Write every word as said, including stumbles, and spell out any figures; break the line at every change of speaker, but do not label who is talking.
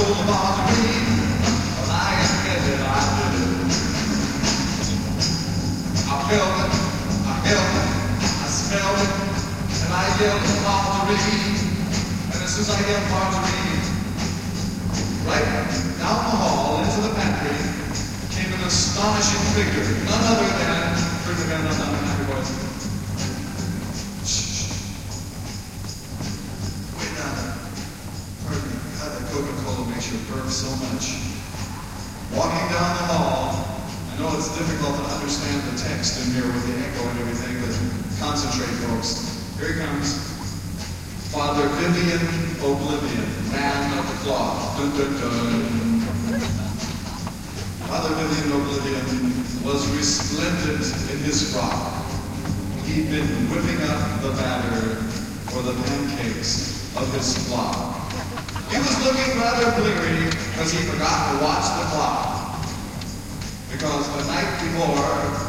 told about me. Well, I admit it, I did it. I felt it, I held it, I smelled it, and I yelled Marjorie. And as soon as I yelled Marjorie, right down the hall into the pantry came an astonishing figure, none other than, turn the gun on, on the happy boys. Shh. Wait now. Pardon me, God, that Coca-Cola makes you burp so much. Walking down the hall, I know it's difficult to understand the text in here with the echo and everything, but concentrate, folks. Here he comes. Father Vivian Oblivion, man of the cloth. Dun, dun, dun. Father Vivian Oblivion was resplendent in his frock. He'd been whipping up the batter for the pancakes of his flock. He was looking rather bleary because he forgot to watch the clock. Because the night before,